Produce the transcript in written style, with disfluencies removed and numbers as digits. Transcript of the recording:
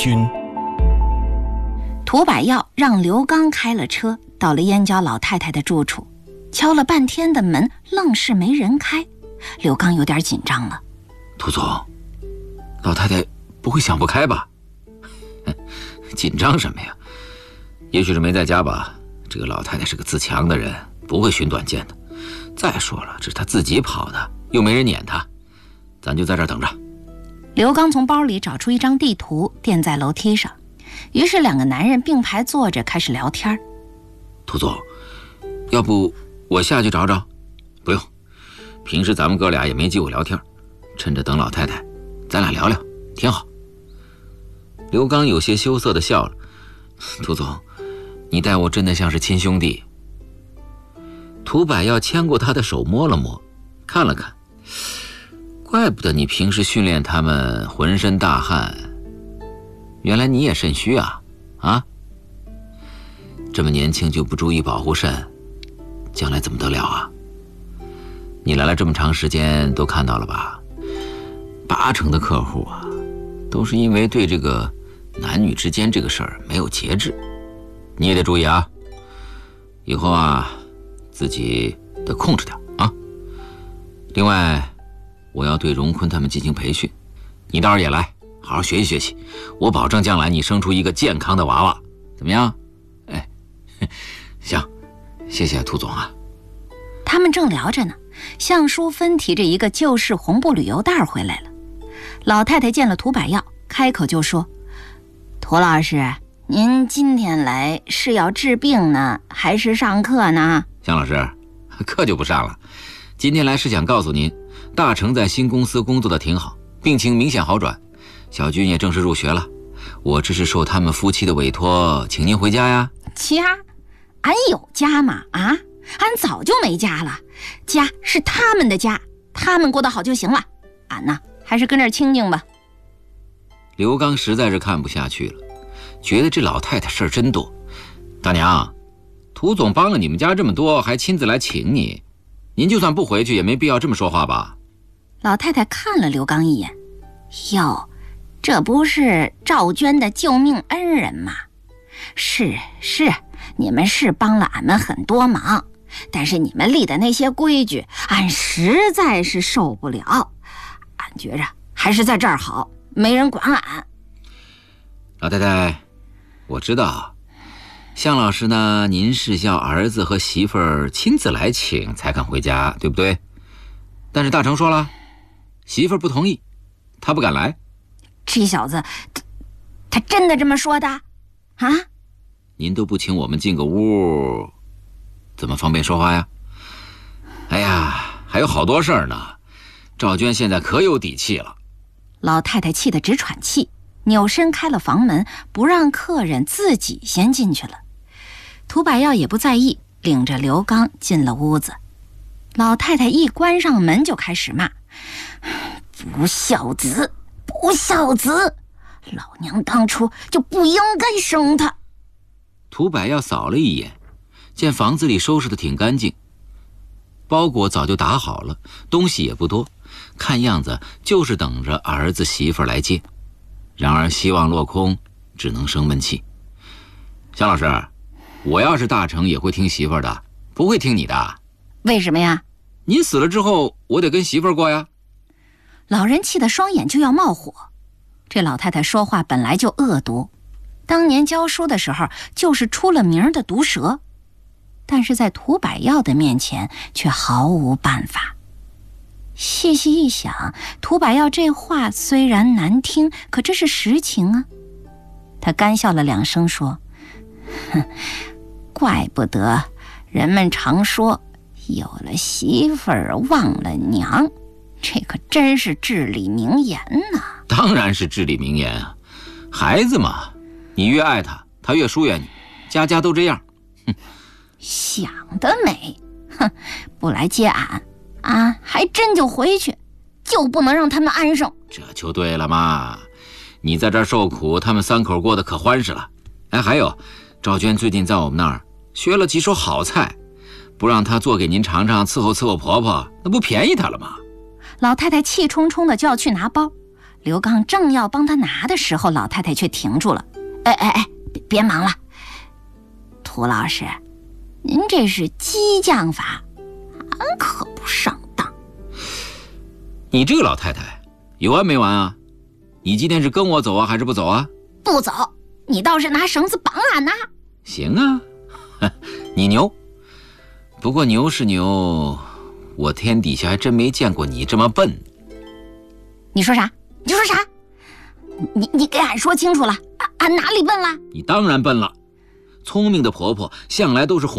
君。 涂百耀让刘刚开了车，到了燕郊老太太的住处，敲了半天的门，愣是没人开。刘刚有点紧张了。 涂总，老太太不会想不开吧？紧张什么呀？也许是没在家吧。这个老太太是个自强的人，不会寻短见的。再说了，这是她自己跑的，又没人撵她，咱就在这儿等着。 刘刚从包里找出一张地图，垫在楼梯上。于是两个男人并排坐着开始聊天。 涂总，要不我下去找找？不用，平时咱们哥俩也没机会聊天，趁着等老太太，咱俩聊聊，挺好。刘刚有些羞涩地笑了。涂总，你待我真的像是亲兄弟。涂百耀牵过他的手摸了摸，看了看，怪不得你平时训练他们浑身大汗，原来你也肾虚啊！啊，这么年轻就不注意保护肾，将来怎么得了啊？你来了这么长时间，都看到了吧？80%的客户啊，都是因为对这个男女之间这个事儿没有节制，你也得注意啊！以后啊，自己得控制点啊。另外，我要对荣坤他们进行培训，你到时候也来，好好学习学习，我保证将来你生出一个健康的娃娃，怎么样？哎，行，谢谢涂总啊。 他们正聊着呢，向淑芬提着一个旧式红布旅游袋回来了。老太太见了涂百耀，开口就说：“涂老师，您今天来是要治病呢，还是上课呢？” 向老师，课就不上了，今天来是想告诉您，大成在新公司工作的挺好，病情明显好转，小军也正式入学了。我这是受他们夫妻的委托，请您回家呀。 家？俺有家吗？啊，俺早就没家了，家是他们的家，他们过得好就行了，俺呢还是跟这儿清静吧。 刘刚实在是看不下去了，觉得这老太太事儿真多。大娘，涂总帮了你们家这么多，还亲自来请你，您就算不回去也没必要这么说话吧。 老太太看了刘刚一眼，哟，这不是赵娟的救命恩人吗？是，你们是帮了俺们很多忙，但是你们立的那些规矩，俺实在是受不了。俺觉着还是在这儿好，没人管俺。 老太太，我知道，向老师呢，您是要儿子和媳妇儿亲自来请才肯回家，对不对？但是大成说了，媳妇儿不同意，他不敢来。 这小子，他真的这么说的？啊？ 您都不请我们进个屋，怎么方便说话呀？哎呀，还有好多事儿呢。赵娟现在可有底气了。 老太太气得直喘气，扭身开了房门，不让客人自己先进去了。涂百耀也不在意，领着刘刚进了屋子。老太太一关上门就开始骂：“不孝子，不孝子！老娘当初就不应该生他。” 涂百耀扫了一眼，见房子里收拾得挺干净，包裹早就打好了，东西也不多，看样子就是等着儿子媳妇来接。然而希望落空，只能生闷气。向老师，我要是大成也会听媳妇的，不会听你的。 为什么呀？ 您死了之后，我得跟媳妇过呀。 老人气得双眼就要冒火。这老太太说话本来就恶毒，当年教书的时候就是出了名的毒舌，但是在涂百耀的面前却毫无办法。细细一想，涂百耀这话虽然难听，可这是实情啊。他干笑了2声说：“哼，怪不得人们常说有了媳妇儿忘了娘，这可真是至理名言呐。” 当然是至理名言啊，孩子嘛，你越爱他，他越疏远你，家家都这样。哼， 想得美！哼，不来接俺还真就回去，就不能让他们安生。 这就对了嘛，你在这儿受苦，他们3口过得可欢实了。哎，还有，赵娟最近在我们那儿学了几手好菜，不让她做给您尝尝，伺候伺候婆婆，那不便宜她了吗？ 老太太气冲冲的就要去拿包， 刘刚正要帮他拿的时候，老太太却停住了。哎，别忙了，涂老师，您这是激将法，俺可不上当。 你这个老太太有完没完啊？你今天是跟我走啊，还是不走啊？ 不走，你倒是拿绳子绑俺呐。 行啊，你牛。不过牛是牛，我天底下还真没见过你这么笨。 你说啥？你给俺说清楚了，俺哪里笨了？ 你当然笨了，聪明的婆婆向来都是